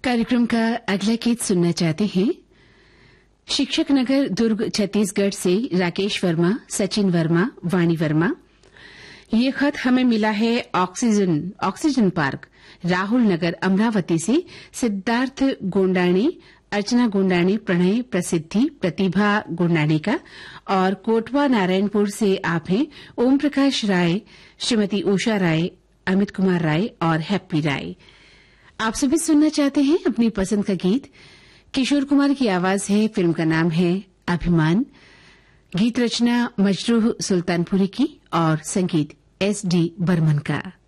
कार्यक्रम का अगला गीत सुनना चाहते हैं शिक्षक नगर दुर्ग छत्तीसगढ़ से राकेश वर्मा, सचिन वर्मा, वाणी वर्मा। ये खत हमें मिला है ऑक्सीजन पार्क राहुल नगर अमरावती से सिद्धार्थ गोंडाणी, अर्चना गोंडाणी, प्रणय प्रसिद्धि, प्रतिभा गोंडाणी का। और कोटवा नारायणपुर से आप हैं ओम प्रकाश राय, श्रीमती उषा राय, अमित कुमार राय और हैप्पी राय। आप सभी सुनना चाहते हैं अपनी पसंद का गीत। किशोर कुमार की आवाज है, फिल्म का नाम है अभिमान। गीत रचना मजरूह सुल्तानपुरी की और संगीत S.D. बर्मन का।